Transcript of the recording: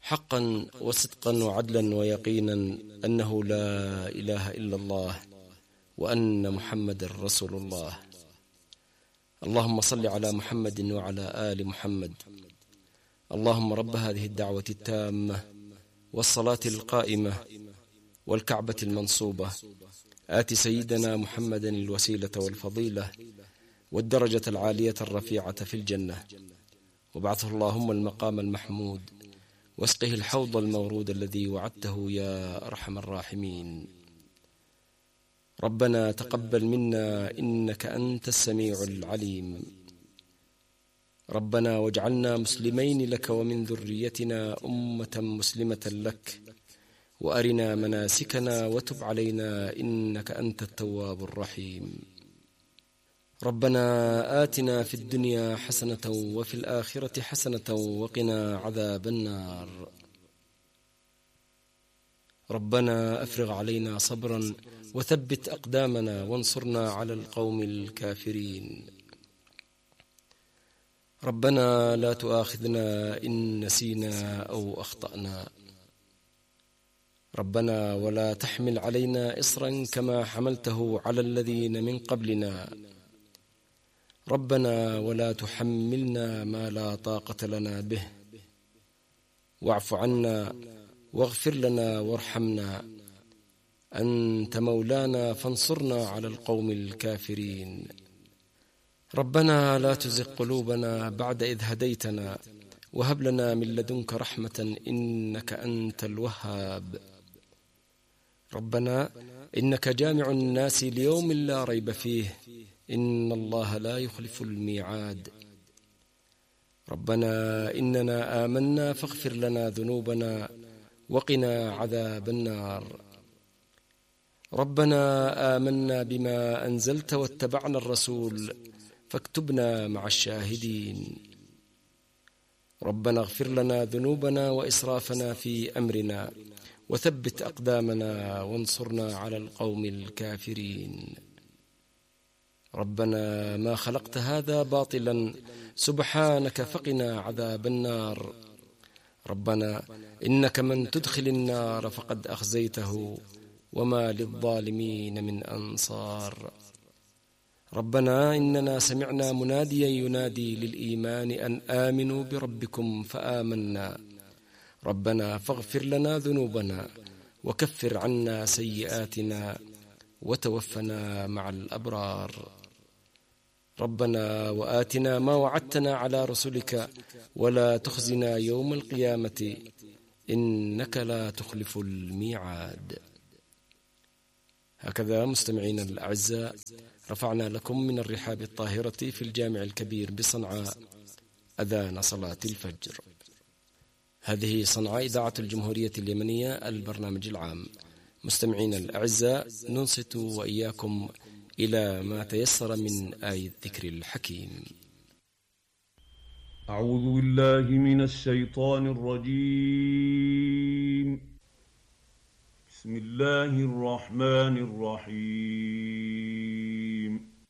حقا وصدقا وعدلا ويقينا أنه لا إله إلا الله وأن محمد رسول الله. اللهم صل على محمد وعلى آل محمد. اللهم رب هذه الدعوة التامة والصلاة القائمة والكعبة المنصوبة آت سيدنا محمدا الوسيلة والفضيلة والدرجة العالية الرفيعة في الجنة، وابعثه اللهم المقام المحمود، واسقه الحوض المورود الذي وعدته يا أرحم الراحمين. ربنا تقبل منا إنك أنت السميع العليم. ربنا واجعلنا مسلمين لك ومن ذريتنا أمة مسلمة لك، وأرنا مناسكنا وتب علينا إنك أنت التواب الرحيم. ربنا آتنا في الدنيا حسنة وفي الآخرة حسنة وقنا عذاب النار. ربنا أفرغ علينا صبرا وثبت أقدامنا وانصرنا على القوم الكافرين. ربنا لا تؤاخذنا إن نسينا أو أخطأنا. ربنا ولا تحمل علينا إصرا كما حملته على الذين من قبلنا. ربنا ولا تحملنا ما لا طاقة لنا به. واعف عنا واغفر لنا وارحمنا، أنت مولانا فانصرنا على القوم الكافرين. ربنا لا تزغ قلوبنا بعد إذ هديتنا وهب لنا من لدنك رحمة إنك أنت الوهاب. ربنا إنك جامع الناس ليوم لا ريب فيه، إن الله لا يخلف الميعاد. ربنا إننا آمنا فاغفر لنا ذنوبنا وقنا عذاب النار. ربنا آمنا بما أنزلت واتبعنا الرسول فاكتبنا مع الشاهدين. ربنا اغفر لنا ذنوبنا وإسرافنا في أمرنا وثبت أقدامنا وانصرنا على القوم الكافرين. ربنا ما خلقت هذا باطلا سبحانك فقنا عذاب النار. ربنا إنك من تدخل النار فقد أخزيته وما للظالمين من أنصار. ربنا إننا سمعنا مناديا ينادي للإيمان أن آمنوا بربكم فآمنا. ربنا فاغفر لنا ذنوبنا وكفر عنا سيئاتنا وتوفنا مع الأبرار. ربنا وآتنا ما وعدتنا على رسلك ولا تخزنا يوم القيامة إنك لا تخلف الميعاد. هكذا مستمعين الأعزاء رفعنا لكم من الرحاب الطاهرة في الجامع الكبير بصنعاء أذان صلاة الفجر. هذه صنعاء إذاعة الجمهورية اليمنية البرنامج العام. مستمعين الأعزاء ننصت وإياكم إلى ما تيسر من آية الذكر الحكيم. أعوذ بالله من الشيطان الرجيم. بسم الله الرحمن الرحيم.